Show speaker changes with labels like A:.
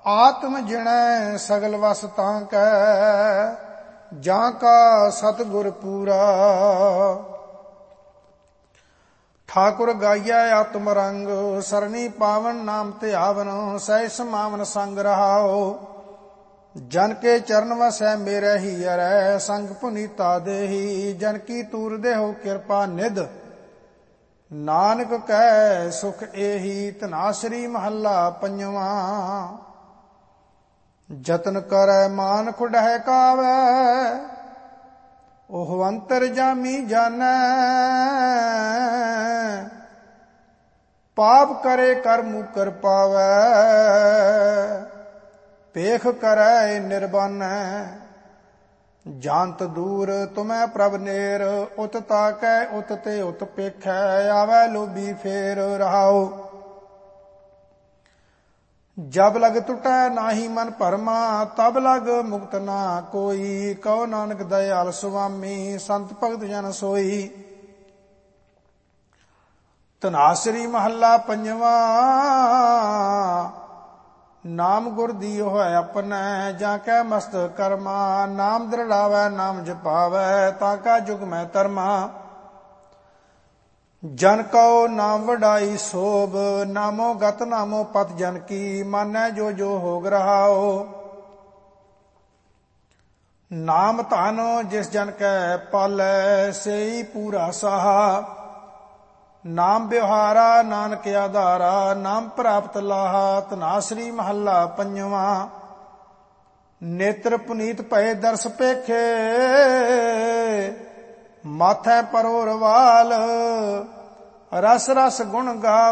A: ਆਤਮ ਜਿਣੈ ਸਗਲ ਵਸ ਤਾਂ ਕੈ, ਜਾਂ ਕਾ ਸਤਿਗੁਰ ਪੂਰਾ। ਠਾਕੁਰ ਗਾਈਐ ਆਤਮ ਰੰਗ, ਸਰਣੀ ਪਾਵਨ ਨਾਮ ਧਿਆਵਨ, ਸਹਿ ਸਮਾਵਨ ਸੰਗ ਰਹਾਓ। ਜਨ ਕੇ ਚਰਨ ਵਸੈ ਮੇਰੇ ਹੀ ਅਰੈ, ਸੰਗ ਪੁਨੀਤਾ ਦੇਹੀ। ਜਨ ਕੀ ਤੂਰ ਦੇਹੋ ਕਿਰਪਾ ਨਿਧ, ਨਾਨਕ ਕਹਿ ਸੁਖ ਏਹੀ। ਧਨਾਸਰੀ ਮਹੱਲਾ ਪੰਜਵਾਂ। ਜਤਨ ਕਰੈ ਮਾਨ ਖੁਡਹਿ ਕਾਵੈ, ਉਹ ਅੰਤਰ ਜਾਮੀ ਜਾਣੈ। ਪਾਪ ਕਰੇ ਕਰ ਮੁਕਰ ਪਾਵੈ, ਪੇਖ ਕਰੈ ਨਿਰਬਾਨੈ। ਜਾਨਤ ਦੂਰ ਤੁਮੈ ਪ੍ਰਭ ਨੇਰ, ਉਤ ਤਾਕੈ ਉਤ ਤੇ ਉਤ ਪੇਖੈ। ਆਵੈ ਲੋਭੀ ਫੇਰ ਰਹਾਓ। ਜਬ ਲਗ ਟੁਟੈ ਨਾਹੀ ਮਨ ਭਰਮਾ, ਤਬ ਲਗ ਮੁਕਤ ਨਾ ਕੋਈ। ਕਹੋ ਨਾਨਕ ਦਇਆਲ ਸੁਆਮੀ, ਸੰਤ ਭਗਤ ਜਨ ਸੋਈ। ਧਨਾਸਰੀ ਮਹੱਲਾ ਪੰਜਵਾਂ। ਨਾਮ ਗੁਰ ਦੀਓ ਹੈ ਆਪਣੈ, ਜਾਂ ਕੈ ਮਸਤ ਕਰਮਾ। ਨਾਮ ਦ੍ਰਿੜਾਵੈ ਨਾਮ ਜਪਾਵੈ, ਤਾਂ ਕਾ ਜੁਗ ਮੈਂ ਧਰਮਾ। ਜਨ ਕਉ ਨਾਮ ਵਡਾਈ ਸੋਭ, ਨਾਮੋ ਗਤ ਨਾਮੋ ਪਤ ਜਨ ਕੀ। ਮਾਨੈ ਜੋ ਜੋ ਹੋਗ ਰਹਾਓ। ਨਾਮ ਧਨ ਜਿਸ ਜਨ ਕੈ ਪਾਲੈ, ਸੇਈ ਪੂਰਾ ਸਾਹਾ। ਨਾਮ ਵਿਵਹਾਰਾ ਨਾਨਕ ਆਧਾਰਾ, ਨਾਮ ਪ੍ਰਾਪਤ ਲਾਹਾ। ਧਨਾਸਰੀ ਮਹੱਲਾ ਪੰਜਵਾਂ। ਨੇਤਰ ਪੁਨੀਤ ਭਏ ਦਰਸ ਪੇਖੇ, ਮਾਥੈ ਪਰੋ ਰਵਾਲ। ਰਸ ਰਸ ਗੁਣ ਗਾ